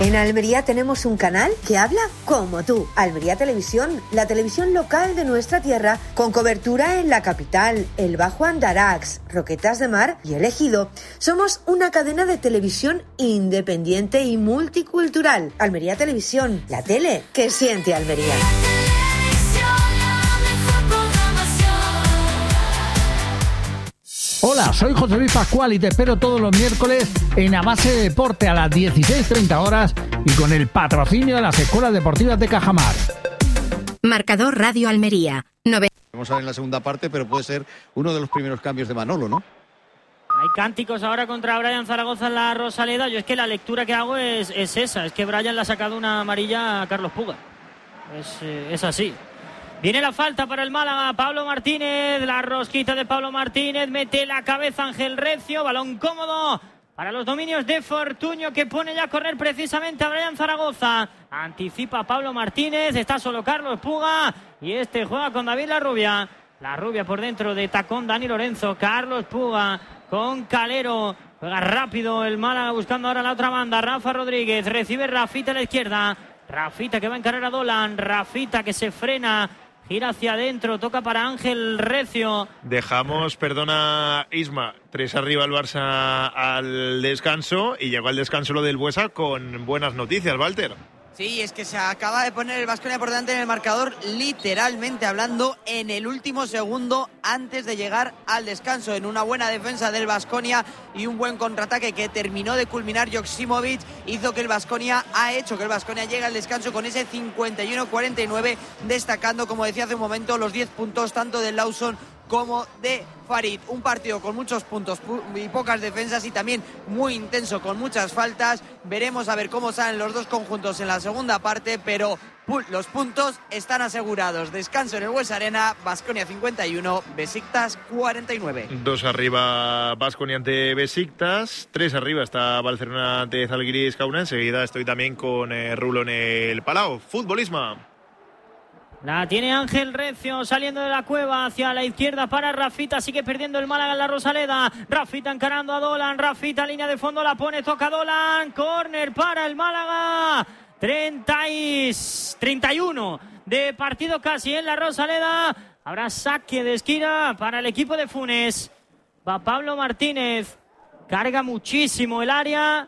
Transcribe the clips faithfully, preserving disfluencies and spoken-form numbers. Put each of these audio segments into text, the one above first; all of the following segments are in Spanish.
En Almería tenemos un canal que habla como tú. Almería Televisión, la televisión local de nuestra tierra, con cobertura en la capital, el Bajo Andarax, Roquetas de Mar y El Ejido. Somos una cadena de televisión independiente y multicultural. Almería Televisión, la tele que siente Almería. Hola, soy José Luis Pascual y te espero todos los miércoles en A Base de Deporte a las dieciséis treinta horas y con el patrocinio de las Escuelas Deportivas de Cajamar. Marcador Radio Almería. Nove... Vamos a ver en la segunda parte, pero puede ser uno de los primeros cambios de Manolo, ¿no? Hay cánticos ahora contra Brian Zaragoza en la Rosaleda. Yo es que la lectura que hago es, es esa. Es que Brian le ha sacado una amarilla a Carlos Puga. Es, eh, es así. Viene la falta para el Málaga, Pablo Martínez, la rosquita de Pablo Martínez, mete la cabeza Ángel Recio, balón cómodo para los dominios de Fortuño, que pone ya a correr precisamente a Brian Zaragoza. Anticipa Pablo Martínez, está solo Carlos Puga y este juega con David Larrubia. Larrubia por dentro de tacón Dani Lorenzo, Carlos Puga con Calero. Juega rápido el Málaga buscando ahora la otra banda, Rafa Rodríguez, recibe Rafita a la izquierda. Rafita que va a encarar a Dolan, Rafita que se frena. Gira hacia adentro, toca para Ángel Recio. Dejamos, perdona Isma, tres arriba el Barça al descanso y llegó al descanso lo del Buesa con buenas noticias, Walter. Sí, es que se acaba de poner el Baskonia por delante en el marcador, literalmente hablando, en el último segundo antes de llegar al descanso, en una buena defensa del Baskonia y un buen contraataque que terminó de culminar Joksimovic, hizo que el Baskonia ha hecho que el Baskonia llegue al descanso con ese cincuenta y uno cuarenta y nueve, destacando, como decía hace un momento, los diez puntos tanto del Lawson como de Farid. Un partido con muchos puntos y pocas defensas y también muy intenso con muchas faltas. Veremos a ver cómo salen los dos conjuntos en la segunda parte, pero los puntos están asegurados. Descanso en el Buesa Arena, Baskonia cincuenta y uno, Besiktas cuarenta y nueve. Dos arriba Baskonia ante Besiktas, tres arriba está Barcelona ante Zalgiris Kauna. Enseguida estoy también con eh, Rulo en el Palau. Futbolismo. La tiene Ángel Recio saliendo de la cueva hacia la izquierda para Rafita. Sigue perdiendo el Málaga en la Rosaleda. Rafita encarando a Dolan. Rafita, línea de fondo, la pone, toca Dolan. Córner para el Málaga. treinta y uno de partido casi en la Rosaleda. Habrá saque de esquina para el equipo de Funes. Va Pablo Martínez. Carga muchísimo el área.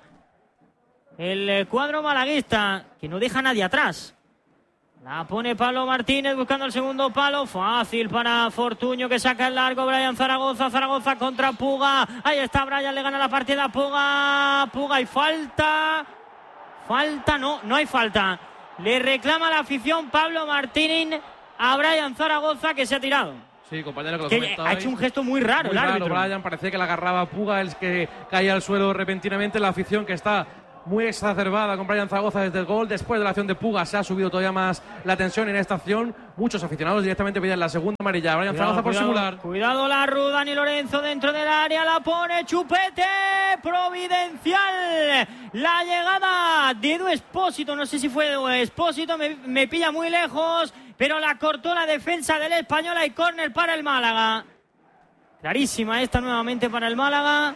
El cuadro malaguista, que no deja a nadie atrás. La pone Pablo Martínez buscando el segundo palo. Fácil para Fortuño que saca el largo. Brian Zaragoza. Zaragoza contra Puga. Ahí está Brian, le gana la partida a Puga. Puga y falta. Falta, no, no hay falta. Le reclama la afición Pablo Martínez a Brian Zaragoza, que se ha tirado. Sí, compañero, que lo que comentaba. Ha hecho un gesto muy raro muy el árbitro. Raro, Brian, parecía que la agarraba a Puga, el que caía al suelo repentinamente. La afición que está muy exacerbada con Brian Zaragoza desde el gol. Después de la acción de Puga se ha subido todavía más la tensión en esta acción. Muchos aficionados directamente piden la segunda amarilla. Brian Cuidado, Zaragoza por cuidado, simular. Cuidado la Ru, Dani Lorenzo dentro del área, la pone Chupete, providencial. La llegada de Edu Espósito, no sé si fue Edu Espósito, me, me pilla muy lejos, pero la cortó la defensa del Español. Hay córner para el Málaga. Clarísima esta nuevamente para el Málaga.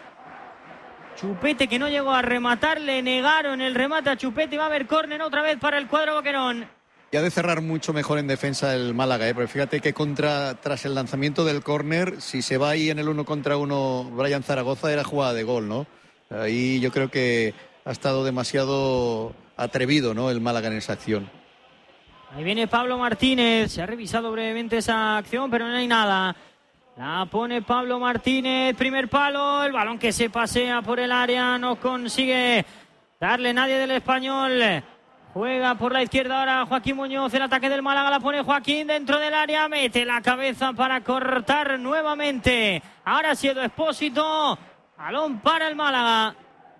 Chupete que no llegó a rematar, le negaron el remate a Chupete y va a haber córner otra vez para el cuadro boquerón. Y ha de cerrar mucho mejor en defensa el Málaga, ¿eh? Porque fíjate que contra, tras el lanzamiento del córner, si se va ahí en el uno contra uno Brian Zaragoza, era jugada de gol, ¿no? Ahí yo creo que ha estado demasiado atrevido, ¿no?, el Málaga en esa acción. Ahí viene Pablo Martínez, se ha revisado brevemente esa acción, pero no hay nada. La pone Pablo Martínez, primer palo, el balón que se pasea por el área, no consigue darle nadie del Español. Juega por la izquierda ahora Joaquín Muñoz, el ataque del Málaga, la pone Joaquín dentro del área, mete la cabeza para cortar nuevamente. Ahora ha sido Espósito, balón para el Málaga.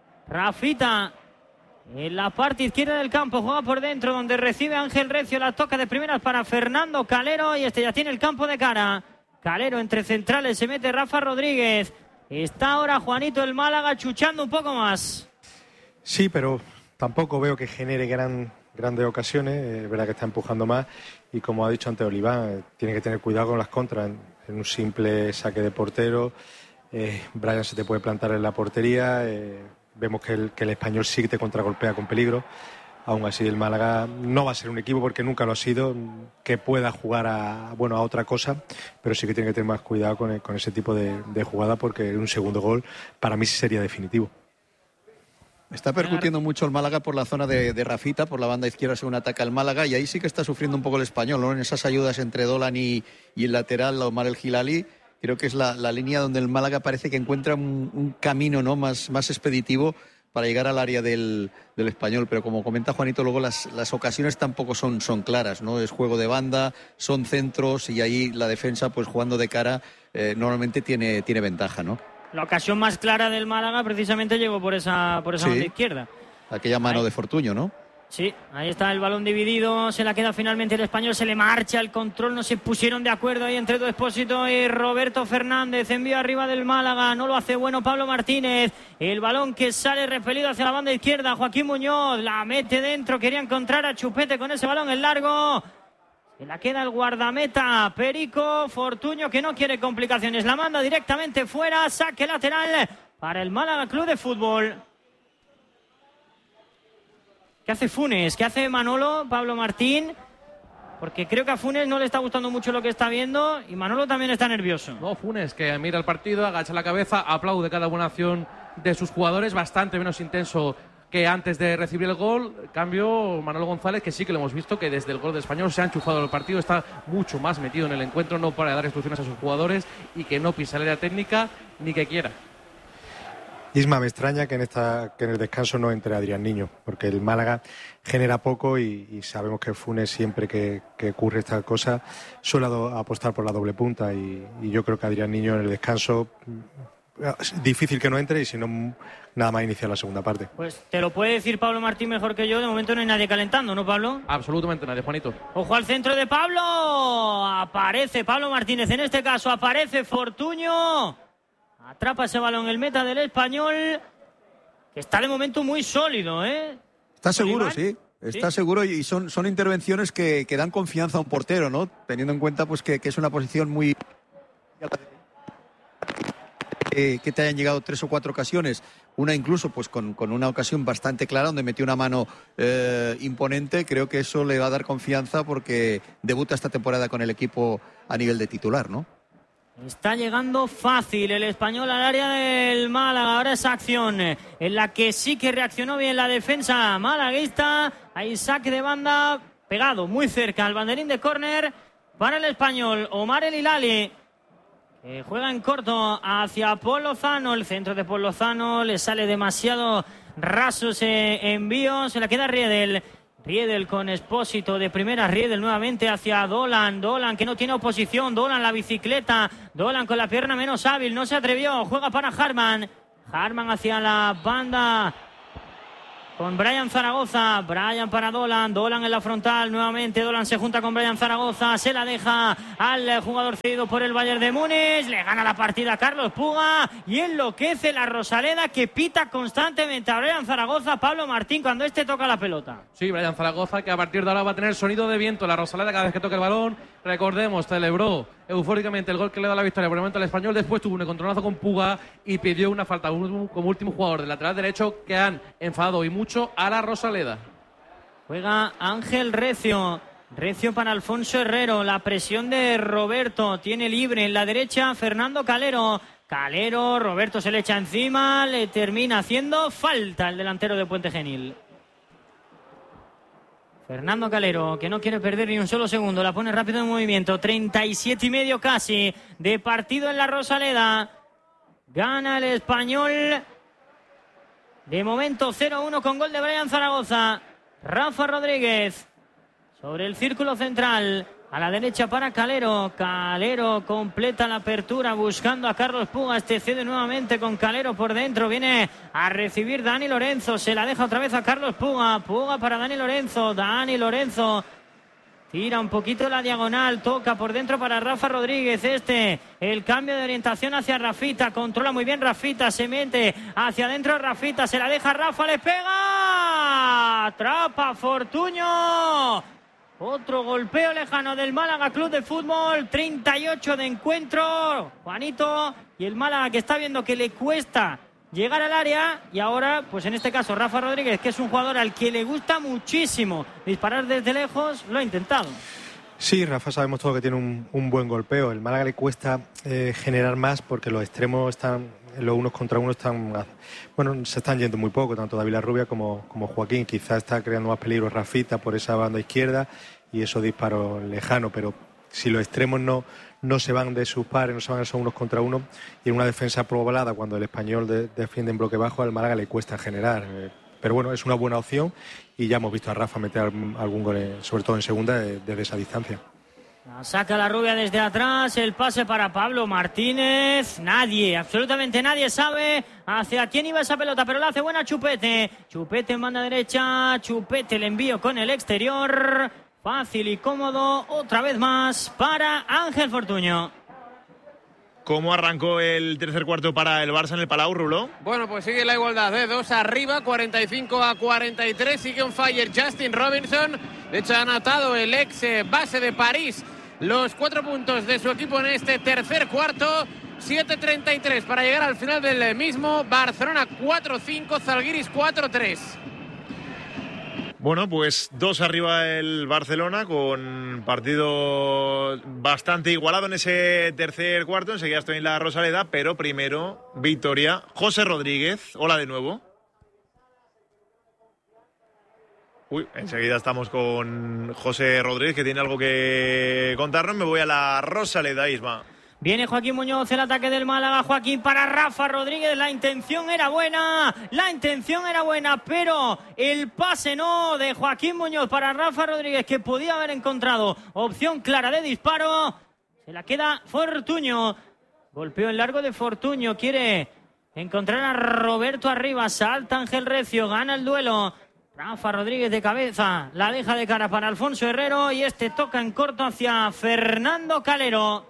Rafita en la parte izquierda del campo, juega por dentro donde recibe Ángel Recio, la toca de primeras para Fernando Calero y este ya tiene el campo de cara. Calero entre centrales, se mete Rafa Rodríguez. Está ahora Juanito el Málaga chuchando un poco más. Sí, pero tampoco veo que genere gran, grandes ocasiones. Es eh, verdad que está empujando más. Y como ha dicho antes Oliván, eh, tiene que tener cuidado con las contras. En, en un simple saque de portero, eh, Brian se te puede plantar en la portería. Eh, vemos que el, que el Español sí que te contragolpea con peligro. Aún así el Málaga no va a ser un equipo, porque nunca lo ha sido, que pueda jugar a, bueno, a otra cosa, pero sí que tiene que tener más cuidado con, el, con ese tipo de, de jugada, porque un segundo gol para mí sí sería definitivo. Está percutiendo mucho el Málaga por la zona de, de Rafita, por la banda izquierda según ataca el Málaga, y ahí sí que está sufriendo un poco el Español, ¿no? En esas ayudas entre Dolan y, y el lateral, Omar El Hilali, creo que es la, la línea donde el Málaga parece que encuentra un, un camino, ¿no?, más, más expeditivo para llegar al área del, del Español, pero como comenta Juanito, luego las, las ocasiones tampoco son, son claras, ¿no? Es juego de banda, son centros, y ahí la defensa, pues jugando de cara, eh, normalmente tiene, tiene ventaja, ¿no? La ocasión más clara del Málaga precisamente llegó por esa, por esa sí, banda izquierda. Aquella mano ahí de Fortuño, ¿no? Sí, ahí está el balón dividido, se la queda finalmente el Español, se le marcha el control, no se pusieron de acuerdo ahí entre Edu Expósito y Roberto Fernández, envío arriba del Málaga, no lo hace bueno Pablo Martínez, el balón que sale repelido hacia la banda izquierda, Joaquín Muñoz la mete dentro, quería encontrar a Chupete con ese balón en largo, se la queda el guardameta Perico, Fortuño que no quiere complicaciones, la manda directamente fuera, saque lateral para el Málaga Club de Fútbol. ¿Qué hace Funes? ¿Qué hace Manolo, Pablo Martín? Porque creo que a Funes no le está gustando mucho lo que está viendo y Manolo también está nervioso. No, Funes, que mira el partido, agacha la cabeza, aplaude cada buena acción de sus jugadores, bastante menos intenso que antes de recibir el gol. En cambio, Manolo González, que sí que lo hemos visto, que desde el gol de Español se ha enchufado el partido, está mucho más metido en el encuentro, no para dar instrucciones a sus jugadores y que no pisa la área técnica ni que quiera. Isma, me extraña que en esta que en el descanso no entre Adrián Niño, porque el Málaga genera poco y, y sabemos que Funes, siempre que, que ocurre esta cosa, suele do, apostar por la doble punta, y, y yo creo que Adrián Niño en el descanso es difícil que no entre, y si no, nada más iniciar la segunda parte. Pues te lo puede decir Pablo Martín mejor que yo, de momento no hay nadie calentando, ¿no, Pablo? Absolutamente nadie, Juanito. Ojo al centro de Pablo, aparece Pablo Martínez, en este caso aparece Fortuño. Atrapa ese balón el meta del Español, que está de momento muy sólido, ¿eh? Está seguro, sí. Está ¿Sí? seguro, y son, son intervenciones que, que dan confianza a un portero, ¿no? Teniendo en cuenta pues que, que es una posición muy... Eh, que te hayan llegado tres o cuatro ocasiones, una incluso pues con, con una ocasión bastante clara donde metió una mano eh, imponente. Creo que eso le va a dar confianza porque debuta esta temporada con el equipo a nivel de titular, ¿no? Está llegando fácil el Español al área del Málaga. Ahora esa acción en la que sí que reaccionó bien la defensa malaguista. Hay saque de banda pegado muy cerca al banderín de córner para el Español. Omar El Hilali, que juega en corto hacia Paul Lozano. El centro de Paul Lozano le sale demasiado raso ese envío. Se la queda Riedel. Riedel con Expósito de primera, Riedel nuevamente hacia Dolan, Dolan que no tiene oposición, Dolan la bicicleta, Dolan con la pierna menos hábil, no se atrevió, juega para Harman, Harman hacia la banda con Brian Zaragoza, Brian para Dolan, Dolan en la frontal, nuevamente Dolan se junta con Brian Zaragoza, se la deja al jugador cedido por el Bayern de Múnich, le gana la partida a Carlos Puga y enloquece la Rosaleda, que pita constantemente a Brian Zaragoza, Pablo Martín, cuando este toca la pelota. Sí, Brian Zaragoza, que a partir de ahora va a tener sonido de viento la Rosaleda cada vez que toque el balón. Recordemos, celebró eufóricamente el gol que le da la victoria por el momento al Español, después tuvo un encontronazo con Puga y pidió una falta como último jugador del lateral derecho, que han enfadado y mucho a la Rosaleda. Juega Ángel Recio, Recio para Alfonso Herrero, la presión de Roberto, tiene libre en la derecha Fernando Calero, Calero, Roberto se le echa encima, le termina haciendo falta el delantero de Puente Genil. Fernando Calero, que no quiere perder ni un solo segundo, la pone rápido en movimiento, treinta y siete y medio casi de partido en la Rosaleda. Gana el Español de momento cero uno con gol de Brian Zaragoza. Rafa Rodríguez sobre el círculo central, a la derecha para Calero. Calero completa la apertura buscando a Carlos Puga, este cede nuevamente con Calero por dentro, viene a recibir Dani Lorenzo, se la deja otra vez a Carlos Puga, Puga para Dani Lorenzo, Dani Lorenzo tira un poquito la diagonal, toca por dentro para Rafa Rodríguez, este, el cambio de orientación hacia Rafita, controla muy bien Rafita, se mete hacia adentro Rafita, se la deja Rafa, le pega, atrapa Fortuño. Otro golpeo lejano del Málaga Club de Fútbol, treinta y ocho de encuentro, Juanito, y el Málaga que está viendo que le cuesta llegar al área y ahora, pues en este caso Rafa Rodríguez, que es un jugador al que le gusta muchísimo disparar desde lejos, lo ha intentado. Sí, Rafa sabemos todo que tiene un, un buen golpeo. El Málaga le cuesta eh, generar más porque los extremos están, los unos contra unos están, bueno, se están yendo muy poco, tanto David Larrubia como, como Joaquín. Quizás está creando más peligro Rafita por esa banda izquierda y esos disparos lejanos, pero si los extremos no, no se van de sus pares, no se van esos unos contra unos, y en una defensa poblada, cuando el Español de, defiende en bloque bajo, al Málaga le cuesta generar. Eh, pero bueno, es una buena opción y ya hemos visto a Rafa meter algún gol, sobre todo en segunda, desde esa distancia. La saca la Rubia desde atrás, el pase para Pablo Martínez. Nadie, absolutamente nadie sabe hacia quién iba esa pelota, pero la hace buena Chupete. Chupete en banda derecha, Chupete el envío con el exterior. Fácil y cómodo, otra vez más para Ángel Fortuño. ¿Cómo arrancó el tercer cuarto para el Barça en el Palau, Rulo? Bueno, pues sigue la igualdad de dos arriba, cuarenta y cinco a cuarenta y tres. Sigue on fire Justin Robinson. De hecho, ha anotado el ex base de París los cuatro puntos de su equipo en este tercer cuarto. siete treinta y tres para llegar al final del mismo. Barcelona cuatro cinco, Zalgiris cuatro tres. Bueno, pues dos arriba el Barcelona, con partido bastante igualado en ese tercer cuarto. Enseguida estoy en la Rosaleda, pero primero victoria. José Rodríguez, hola de nuevo. Uy, enseguida estamos con José Rodríguez, que tiene algo que contarnos. Me voy a la Rosaleda, Isma. Viene Joaquín Muñoz, el ataque del Málaga. Joaquín para Rafa Rodríguez. La intención era buena. La intención era buena, pero el pase no de Joaquín Muñoz para Rafa Rodríguez, que podía haber encontrado opción clara de disparo. Se la queda Fortuño. Golpeo en largo de Fortuño. Quiere encontrar a Roberto arriba. Salta Ángel Recio. Gana el duelo. Rafa Rodríguez de cabeza. La deja de cara para Alfonso Herrero. Y este toca en corto hacia Fernando Calero.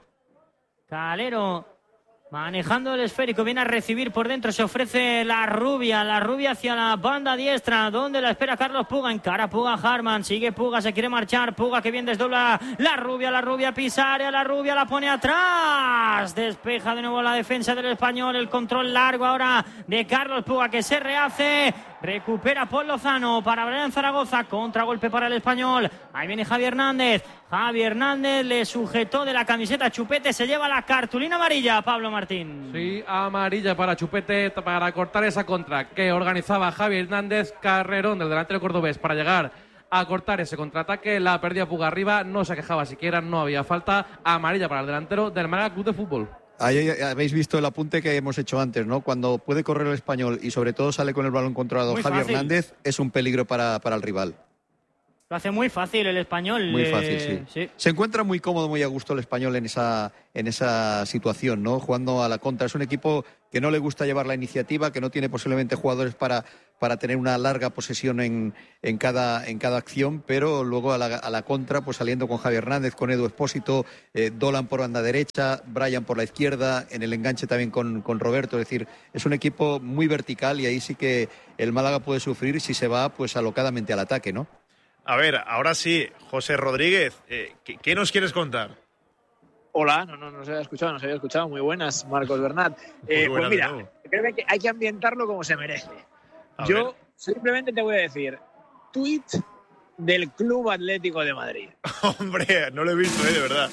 Calero manejando el esférico, viene a recibir por dentro, se ofrece la Rubia, la Rubia hacia la banda diestra, donde la espera Carlos Puga, encara Puga Harman, sigue Puga, se quiere marchar, Puga que bien desdobla la Rubia, la Rubia pisa área, la Rubia la pone atrás, despeja de nuevo la defensa del Español, el control largo ahora de Carlos Puga que se rehace, recupera Paul Lozano para Brian Zaragoza, contragolpe para el Español, ahí viene Javi Hernández, Javi Hernández le sujetó de la camiseta Chupete, se lleva la cartulina amarilla, Pablo Martín. Sí, amarilla para Chupete, para cortar esa contra que organizaba Javi Hernández. Carrerón del delantero cordobés para llegar a cortar ese contraataque, la perdía Puga arriba, no se quejaba siquiera, no había falta. Amarilla para el delantero del Málaga Club de Fútbol. Ahí habéis visto el apunte que hemos hecho antes, ¿no? Cuando puede correr el Español y sobre todo sale con el balón controlado Javi Hernández, es un peligro para, para el rival. Lo hace muy fácil el Español. Muy eh, fácil, sí. sí. Se encuentra muy cómodo, muy a gusto el Español en esa, en esa situación, ¿no? Jugando a la contra. Es un equipo que no le gusta llevar la iniciativa, que no tiene posiblemente jugadores para, para tener una larga posesión en, en, cada, en cada acción, pero luego a la, a la contra, pues saliendo con Javi Hernández, con Edu Expósito, eh, Dolan por banda derecha, Brian por la izquierda, en el enganche también con, con Roberto. Es decir, es un equipo muy vertical y ahí sí que el Málaga puede sufrir si se va pues alocadamente al ataque, ¿no? A ver, ahora sí, José Rodríguez, eh, ¿qué, ¿qué nos quieres contar? Hola, no, no, no se había escuchado, no se había escuchado. Muy buenas, Marcos Bernat. Eh, pues mira, creo que hay que ambientarlo como se merece. A Yo ver. simplemente te voy a decir, tuit del Club Atlético de Madrid. Hombre, no lo he visto, ¿eh? De verdad.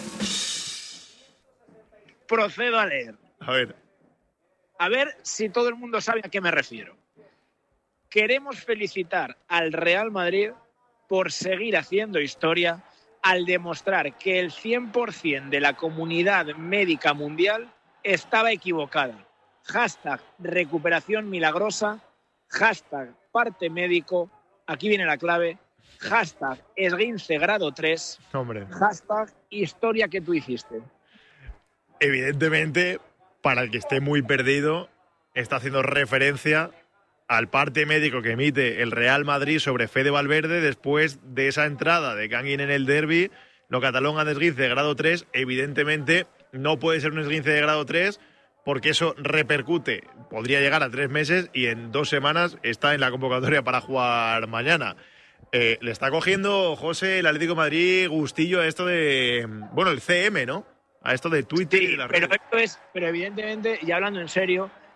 Procedo a leer. A ver. A ver si todo el mundo sabe a qué me refiero. Queremos felicitar al Real Madrid por seguir haciendo historia al demostrar que el cien por ciento de la comunidad médica mundial estaba equivocada. Hashtag recuperación milagrosa, hashtag parte médico, aquí viene la clave, hashtag esguince grado tres, Hombre. hashtag historia que tú hiciste. Evidentemente, para el que esté muy perdido, está haciendo referencia al parte médico que emite el Real Madrid sobre Fede Valverde después de esa entrada de Kangin en el derbi. Lo catalán a esguince de grado tres, evidentemente no puede ser un esguince de grado tres porque eso repercute, podría llegar a tres meses y en dos semanas está en la convocatoria para jugar mañana. Eh, le está cogiendo, José, el Atlético de Madrid gustillo a esto de, bueno, el C M, ¿no? A esto de Twitter sí, y de las pero redes. esto es, pero evidentemente, y hablando en serio,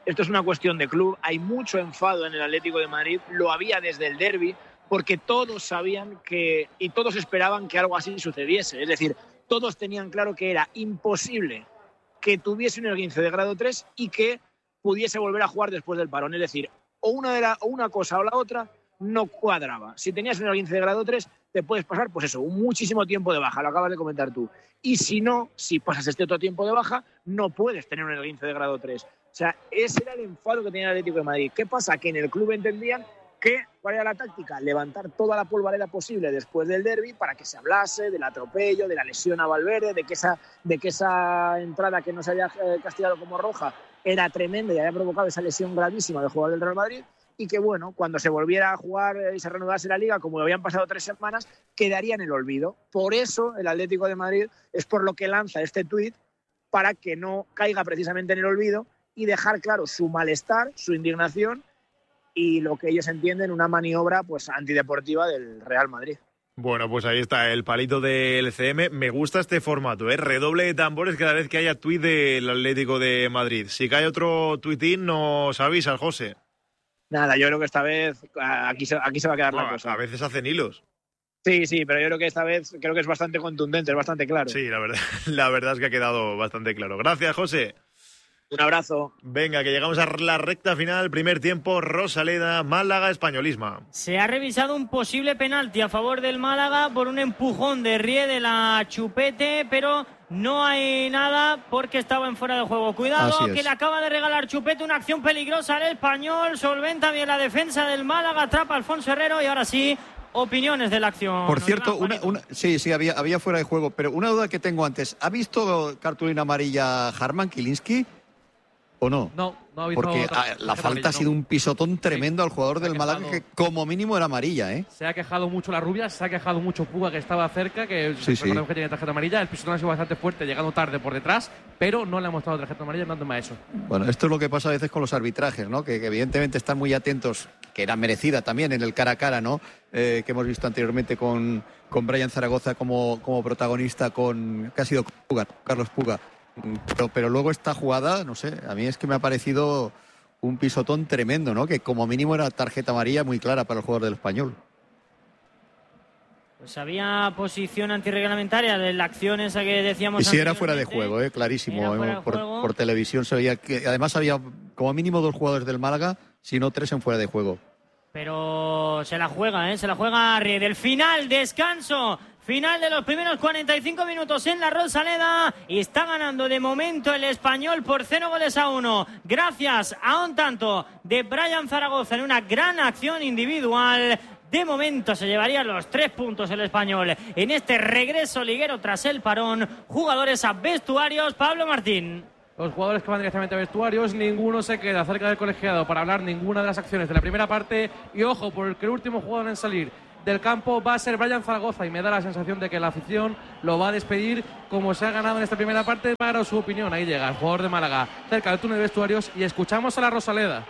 esto es una cuestión de club, hay mucho enfado en el Atlético de Madrid, lo había desde el derbi, porque todos sabían que, y todos esperaban que algo así sucediese, es decir, todos tenían claro que era imposible que tuviese un esguince de grado tres y que pudiese volver a jugar después del parón, es decir, o una, de la, o una cosa o la otra no cuadraba. Si tenías un esguince de grado tres, te puedes pasar, pues eso, un muchísimo tiempo de baja, lo acabas de comentar tú. Y si no, si pasas este otro tiempo de baja, no puedes tener un esguince de grado tres. O sea, ese era el enfado que tenía el Atlético de Madrid. ¿Qué pasa? Que en el club entendían que, ¿cuál era la táctica? Levantar toda la polvareda posible después del derbi para que se hablase del atropello, de la lesión a Valverde, de que esa, de que esa entrada que no se había castigado como roja era tremenda y había provocado esa lesión gravísima del jugador del Real Madrid, y que, bueno, cuando se volviera a jugar y se reanudase la Liga, como habían pasado tres semanas, quedaría en el olvido. Por eso el Atlético de Madrid es por lo que lanza este tuit, para que no caiga precisamente en el olvido y dejar claro su malestar, su indignación y lo que ellos entienden una maniobra pues antideportiva del Real Madrid. Bueno, pues ahí está el palito del C M. Me gusta este formato, ¿eh? Redoble de tambores cada vez que haya tuit del Atlético de Madrid. Si cae otro tuitín, nos avisas, José. Nada, yo creo que esta vez aquí se, aquí se va a quedar bueno, la cosa. A veces hacen hilos. Sí, sí, pero yo creo que esta vez creo que es bastante contundente, es bastante claro. Sí, la verdad, la verdad es que ha quedado bastante claro. Gracias, José. Un abrazo. Venga, que llegamos a la recta final. Primer tiempo, Rosaleda, Málaga, Españolisma. Se ha revisado un posible penalti a favor del Málaga por un empujón de Rie de la Chupete, pero no hay nada porque estaba en fuera de juego. Cuidado, que le acaba de regalar Chupete una acción peligrosa al Español. Solventa bien la defensa del Málaga, atrapa a Alfonso Herrero y ahora sí, opiniones de la acción. Por cierto, una, una, sí, sí, había, había fuera de juego, pero una duda que tengo antes. ¿Ha visto cartulina amarilla Harman Kiliński? ¿O no? No, no ha visto. Porque otra, la falta amarilla, ha sido no. un pisotón tremendo sí, al jugador del Málaga, que como mínimo era amarilla, ¿eh? Se ha quejado mucho la rubia, se ha quejado mucho Puga, que estaba cerca, que sí, sí. que tenía tarjeta amarilla. El pisotón ha sido bastante fuerte, llegando tarde por detrás, pero no le ha mostrado tarjeta amarilla, no toma eso. Bueno, esto es lo que pasa a veces con los arbitrajes, ¿no? Que, que evidentemente están muy atentos, que era merecida también en el cara a cara, ¿no? Eh, que hemos visto anteriormente con, con Brian Zaragoza como, como protagonista, con que ha sido Puga, Carlos Puga. Pero, pero luego esta jugada, no sé, a mí es que me ha parecido un pisotón tremendo, ¿no? Que como mínimo era tarjeta amarilla muy clara para el jugador del Español. Pues había posición antirreglamentaria de la acción esa que decíamos. Y sí, era fuera de juego, ¿eh? Clarísimo. Eh, por, por televisión se veía que además había como mínimo dos jugadores del Málaga, si no tres en fuera de juego. Pero se la juega, ¿eh? Se la juega Ried. El final, descanso. Final de los primeros cuarenta y cinco minutos en la Rosaleda y está ganando de momento el Español por cero goles a uno. Gracias a un tanto de Brian Zaragoza en una gran acción individual. De momento se llevaría los tres puntos el Español en este regreso liguero tras el parón. Jugadores a vestuarios, Pablo Martín. Los jugadores que van directamente a vestuarios, ninguno se queda cerca del colegiado para hablar ninguna de las acciones de la primera parte. Y ojo, porque el último jugador en salir del campo va a ser Brian Zaragoza y me da la sensación de que la afición lo va a despedir como se ha ganado en esta primera parte. Para su opinión, ahí llega el jugador de Málaga cerca del túnel de vestuarios y escuchamos a la Rosaleda.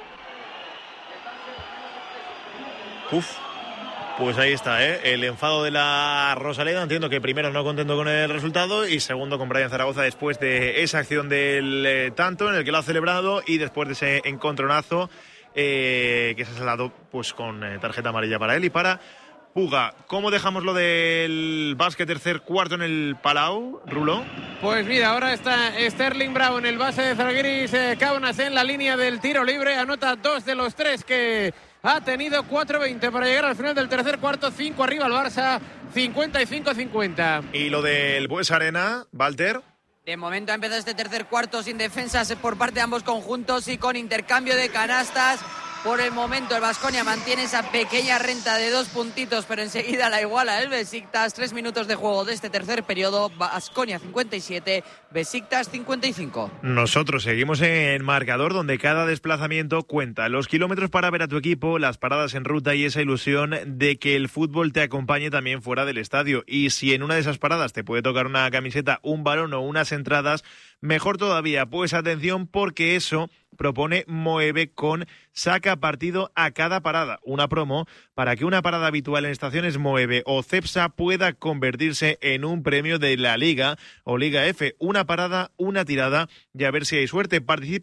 Uf, pues ahí está, ¿eh? El enfado de la Rosaleda. Entiendo que primero no contento con el resultado y segundo con Brian Zaragoza después de esa acción del eh, tanto en el que lo ha celebrado y después de ese encontronazo eh, que se ha salado pues con eh, tarjeta amarilla para él y para Puga. ¿Cómo dejamos lo del básquet tercer cuarto en el Palau, Rulo? Pues mira, ahora está Sterling Brown, el base de Zalgiris eh, Kaunas en la línea del tiro libre. Anota dos de los tres que ha tenido, cuatro veinte para llegar al final del tercer cuarto. cinco arriba el Barça, cincuenta y cinco cincuenta. ¿Y lo del Bues Arena, Walter? De momento ha empezado este tercer cuarto sin defensas por parte de ambos conjuntos y con intercambio de canastas. Por el momento el Baskonia mantiene esa pequeña renta de dos puntitos, pero enseguida la iguala el Besiktas. Tres minutos de juego de este tercer periodo. Baskonia cincuenta y siete, Besiktas cincuenta y cinco. Nosotros seguimos en marcador, donde cada desplazamiento cuenta. Los kilómetros para ver a tu equipo, las paradas en ruta y esa ilusión de que el fútbol te acompañe también fuera del estadio. Y si en una de esas paradas te puede tocar una camiseta, un balón o unas entradas, mejor todavía. Pues atención, porque eso propone Moeve con Saca Partido a cada parada. Una promo para que una parada habitual en estaciones Moeve o Cepsa pueda convertirse en un premio de la Liga o Liga F. Una parada, una tirada y a ver si hay suerte. Participa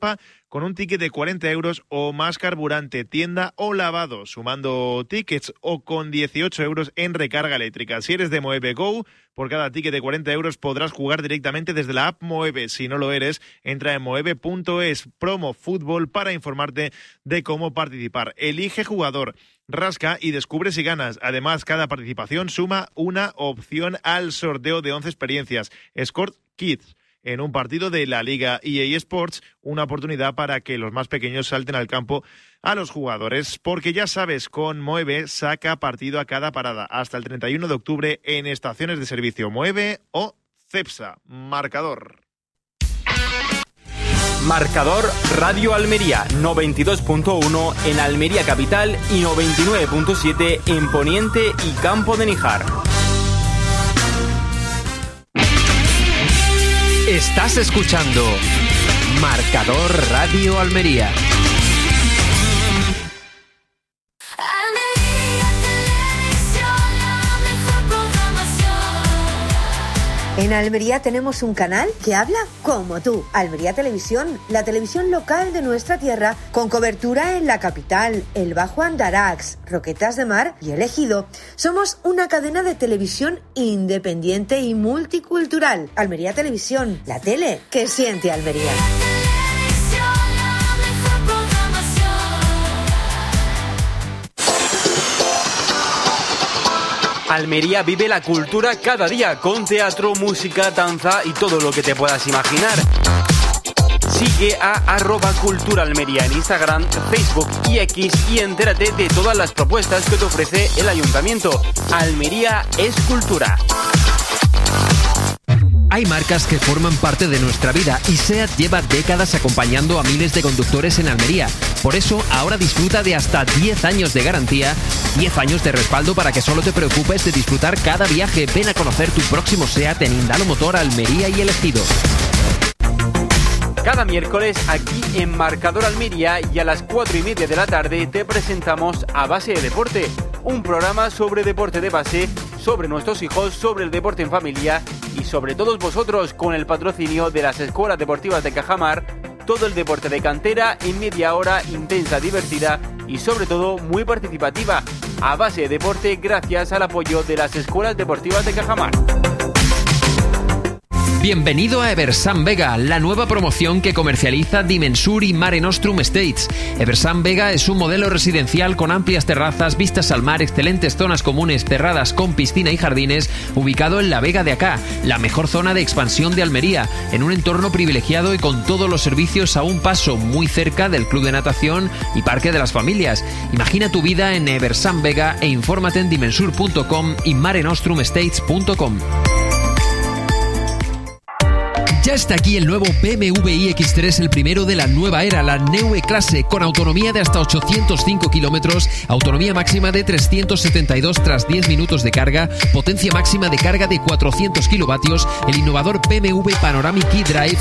con un ticket de cuarenta euros o más carburante, tienda o lavado, sumando tickets o con dieciocho euros en recarga eléctrica. Si eres de Moeve Go, por cada ticket de cuarenta euros podrás jugar directamente desde la app Moeve. Si no lo eres, entra en moeve punto es, promo fútbol, para informarte de cómo participar. Elige jugador, rasca y descubre si ganas. Además, cada participación suma una opción al sorteo de once experiencias Escort Kids en un partido de la Liga E A Sports, una oportunidad para que los más pequeños salten al campo a los jugadores, porque ya sabes, con Moeve saca partido a cada parada hasta el treinta y uno de octubre en estaciones de servicio Moeve o Cepsa. Marcador. Marcador Radio Almería, noventa y dos punto uno en Almería Capital y noventa y nueve punto siete en Poniente y Campo de Níjar. Estás escuchando Marcador Radio Almería. En Almería tenemos un canal que habla como tú. Almería Televisión, la televisión local de nuestra tierra, con cobertura en la capital, el Bajo Andarax, Roquetas de Mar y el Ejido. Somos una cadena de televisión independiente y multicultural. Almería Televisión, la tele que siente Almería. Almería vive la cultura cada día con teatro, música, danza y todo lo que te puedas imaginar. Sigue a arroba Cultura Almería en Instagram, Facebook y X y entérate de todas las propuestas que te ofrece el Ayuntamiento. Almería es cultura. Hay marcas que forman parte de nuestra vida y SEAT lleva décadas acompañando a miles de conductores en Almería. Por eso, ahora disfruta de hasta diez años de garantía, diez años de respaldo para que solo te preocupes de disfrutar cada viaje. Ven a conocer tu próximo SEAT en Indalo Motor, Almería y El Ejido. Cada miércoles aquí en Marcador Almería y a las cuatro y media de la tarde te presentamos A Base de Deporte, un programa sobre deporte de base, sobre nuestros hijos, sobre el deporte en familia y sobre todos vosotros, con el patrocinio de las escuelas deportivas de Cajamar. Todo el deporte de cantera en media hora intensa, divertida y sobre todo muy participativa. A Base de Deporte gracias al apoyo de las escuelas deportivas de Cajamar. Bienvenido a Eversan Vega, la nueva promoción que comercializa Dimensur y Mare Nostrum Estates. Eversan Vega es un modelo residencial con amplias terrazas, vistas al mar, excelentes zonas comunes cerradas con piscina y jardines, ubicado en la Vega de Acá, la mejor zona de expansión de Almería, en un entorno privilegiado y con todos los servicios a un paso, muy cerca del club de natación y parque de las familias. Imagina tu vida en Eversan Vega e infórmate en dimensur punto com y mare nostrum estates punto com. Ya está aquí el nuevo B M W i X tres, el primero de la nueva era, la Neue Klasse, con autonomía de hasta ochocientos cinco kilómetros, autonomía máxima de trescientos setenta y dos tras diez minutos de carga, potencia máxima de carga de cuatrocientos kilovatios, el innovador B M W Panoramic eDrive